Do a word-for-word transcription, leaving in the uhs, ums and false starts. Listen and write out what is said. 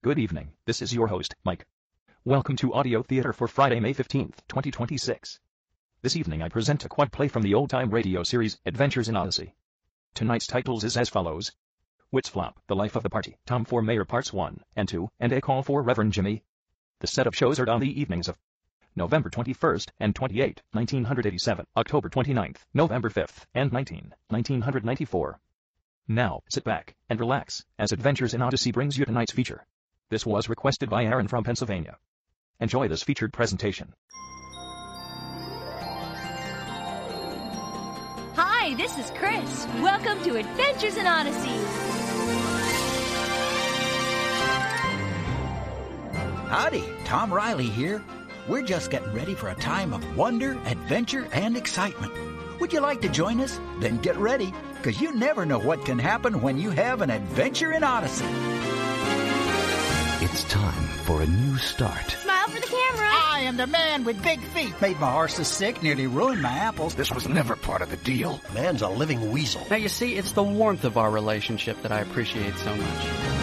Good evening, this is your host, Mike. Welcome to Audio Theater for Friday, May fifteenth, twenty twenty-six. This evening I present a quad play from the old-time radio series, Adventures in Odyssey. Tonight's titles is as follows. Wits Flop, The Life of the Party, Tom for Mayor Parts one and two, and A Call for Reverend Jimmy. The setup shows aired on the evenings of November twenty-first and twenty-eighth, nineteen eighty-seven, October twenty-ninth, November fifth, and nineteenth, nineteen ninety-four. Now, sit back and relax, as Adventures in Odyssey brings you tonight's feature. This was requested by Aaron from Pennsylvania. Enjoy this featured presentation. Hi, this is Chris. Welcome to Adventures in Odyssey. Howdy, Tom Riley here. We're just getting ready for a time of wonder, adventure, and excitement. Would you like to join us? Then get ready, because you never know what can happen when you have an adventure in Odyssey. It's time for a new start. Smile for the camera. I am the man with big feet. Made my horses sick, nearly ruined my apples. This was never part of the deal. Man's a living weasel. Now, you see, it's the warmth of our relationship that I appreciate so much.